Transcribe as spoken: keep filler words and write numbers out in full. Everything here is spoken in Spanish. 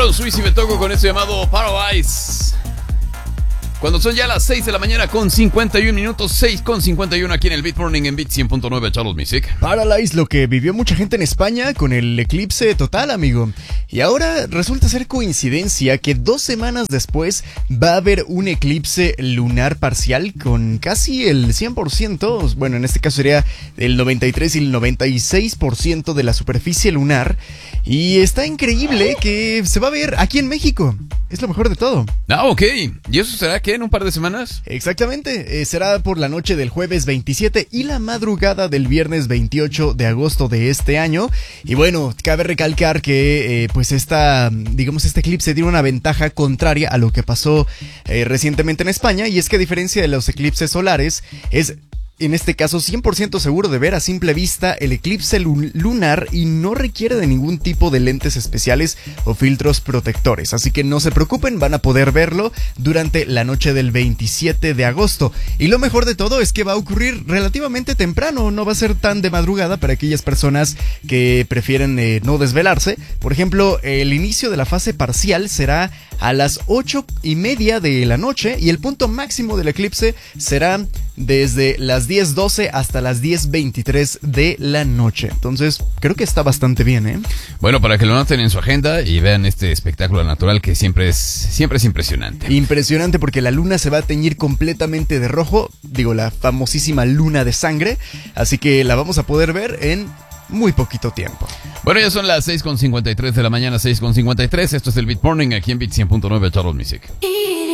Aaron Swiss y Betoco con esto llamado Paradise. Cuando son ya las seis de la mañana con cincuenta y un minutos, seis con cincuenta y uno aquí en el Beat Morning en Beat cien punto nueve Charles Music. Paradise, lo que vivió mucha gente en España con el eclipse total, amigo. Y ahora resulta ser coincidencia que dos semanas después va a haber un eclipse lunar parcial con casi el cien por ciento, bueno, en este caso sería el noventa y tres y el noventa y seis por ciento de la superficie lunar. Y está increíble que se va a ver aquí en México. Es lo mejor de todo. Ah, ok. ¿Y eso será qué? ¿En un par de semanas? Exactamente. Eh, será por la noche del jueves veintisiete y la madrugada del viernes veintiocho de agosto de este año. Y bueno, cabe recalcar que eh, pues esta, digamos, este eclipse tiene una ventaja contraria a lo que pasó eh, recientemente en España. Y es que a diferencia de los eclipses solares, es... en este caso cien por ciento seguro de ver a simple vista el eclipse lunar y no requiere de ningún tipo de lentes especiales o filtros protectores. Así que no se preocupen, van a poder verlo durante la noche del veintisiete de agosto. Y lo mejor de todo es que va a ocurrir relativamente temprano, no va a ser tan de madrugada para aquellas personas que prefieren eh, no desvelarse. Por ejemplo, el inicio de la fase parcial será a las ocho y media de la noche y el punto máximo del eclipse será desde las diez doce hasta las diez veintitrés de la noche. Entonces, creo que está bastante bien, ¿eh? Bueno, para que lo noten en su agenda y vean este espectáculo natural que siempre es, siempre es impresionante. Impresionante porque la luna se va a teñir completamente de rojo, digo, la famosísima luna de sangre, así que la vamos a poder ver en muy poquito tiempo. Bueno, ya son las seis con cincuenta y tres de la mañana, seis con cincuenta y tres. Esto es el Beat Morning aquí en Beat cien punto nueve Charles Music.